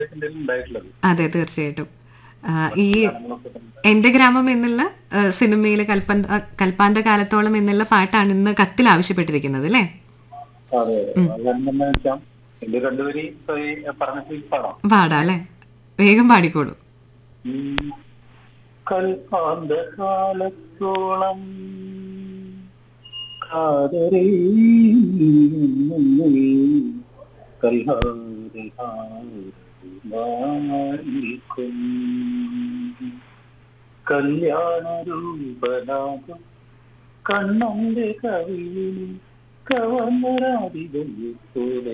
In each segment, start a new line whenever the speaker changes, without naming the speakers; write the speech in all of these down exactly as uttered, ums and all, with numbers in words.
ഉണ്ടായിട്ടുള്ളത്.
അതെ, തീർച്ചയായിട്ടും. ആ, ഈ എന്റെ ഗ്രാമം എന്നുള്ള ആ, സിനിമയിലെ കൽപ്പന്ത കൽപ്പാന്ത കാലത്തോളം എന്നുള്ള പാട്ടാണ് ഇന്ന് കത്തിൽ ആവശ്യപ്പെട്ടിരിക്കുന്നത് അല്ലേ?
അതെ അതെ, അതെന്താ വെച്ചാൽ എന്റെ രണ്ടുപേരി പറഞ്ഞ പാടാം.
പാടാ അല്ലേ? വേഗം പാടിക്കോളൂ.
ഉം. കൽപ്പാന്ത കാലത്തോളം കാതരേ കൽഹാരിക്കും കല്യാണ രൂപനാകും കണ്ണന്റെ കവിളിൽ കവർന്നരാധികയെ പോലെ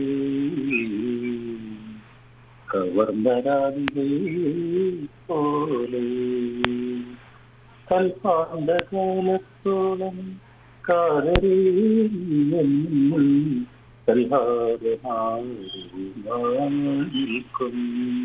കവർന്നരാധികയെ പോലെ കൽപ്പാന്ത കാലത്തോളം കാതരേ കൽഹാരിക്കും.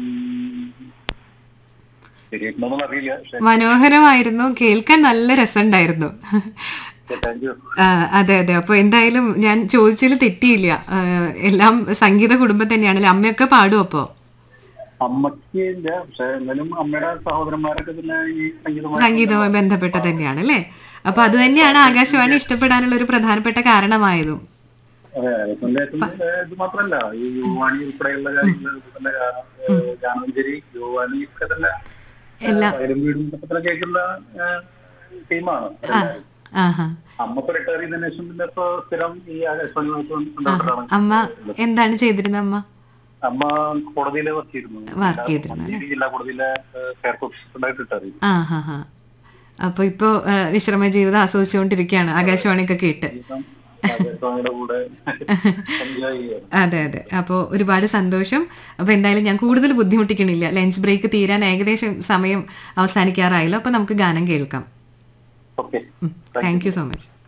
ശരിയായിട്ടുണ്ടോന്ന് അറിയില്ല, പക്ഷെ
മനോഹരമായിരുന്നു, കേൾക്കാൻ നല്ല രസമുണ്ടായിരുന്നു.
Thank you.
ആ, അതെ അതെ. അപ്പൊ എന്തായാലും ഞാൻ ചോദിച്ചതിൽ തെറ്റിയില്ല. ആ, എല്ലാം സംഗീത കുടുംബം തന്നെയാണല്ലോ. അമ്മയൊക്കെ പാടും അപ്പോ?
അമ്മയ്ക്ക് ഇല്ല, പക്ഷെ എന്നാലും അമ്മയുടെ സഹോദരന്മാരൊക്കെ പിന്നെ ഈ സംഗീതമായി
സംഗീതവുമായി ബന്ധപ്പെട്ട തന്നെയാണ് അല്ലേ? അപ്പൊ അത് തന്നെയാണ് ആകാശവാണി ഇഷ്ടപ്പെടാനുള്ള ഒരു പ്രധാനപ്പെട്ട കാരണമായതും.
അതെ, അതിന്റെ ഇത് മാത്രല്ല, ഈ യുവാണി ഉൾപ്പെടെയുള്ള കാര്യങ്ങൾ തന്നെ ഗാനമഞ്ജരി, യുവാണി ഒക്കെ തന്നെ
എല്ലാം
വയലും വീടും ഒക്കെ തന്നെ കേൾക്കുന്ന ടീമാണ്.
ആഹാ.
അമ്മ ഇപ്പൊ റിട്ടയർ ചെയ്തതിനു ശേഷം പിന്നെ ഇപ്പൊ സ്ഥിരം ഈ ആകാശവാണിയുമായിട്ട് ബന്ധപ്പെട്ടാണ്.
അമ്മ എന്താണ് ചെയ്തിരുന്നത്? അമ്മ
അമ്മ കോടതിയിലെ വർക്ക് ചെയ്തിരുന്നു.
വർക്ക് ചെയ്തിരുന്നു
മഞ്ചേരി ജില്ലാ കോടതിയിലെ ഫെയർ ഓഫീസറായിട്ട് റിട്ടയർ ചെയ്തു.
ആ ഹാ ഹാ. അപ്പൊ ഇപ്പൊ ആ, വിശ്രമ ജീവിതം ആസ്വദിച്ചുകൊണ്ടിരിക്കുകയാണ് ആകാശവാണിയൊക്കെ കേട്ട്.
ആകാശവാണിയുടെ കൂടെ എൻജോയ് ചെയ്യാം.
അതെ അതെ. അപ്പോൾ ഒരുപാട് സന്തോഷം. അപ്പോൾ എന്തായാലും ഞാൻ കൂടുതൽ ബുദ്ധിമുട്ടിക്കണില്ല. ലഞ്ച് ബ്രേക്ക് തീരാൻ ഏകദേശം സമയം അവസാനിക്കാറായല്ലോ. അപ്പോൾ നമുക്ക് ഗാനം കേൾക്കാം.
Okay,
thank you so much.